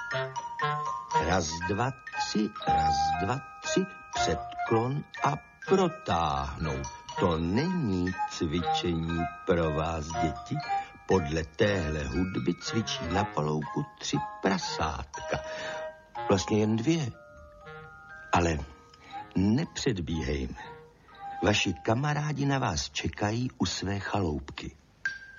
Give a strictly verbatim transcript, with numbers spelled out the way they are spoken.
Raz, dva, tři, raz, dva, tři, předklon a protáhnout. To není cvičení pro vás, děti. Podle téhle hudby cvičí na palouku tři prasátka. Vlastně jen dvě. Ale nepředbíhejme. Vaši kamarádi na vás čekají u své chaloupky.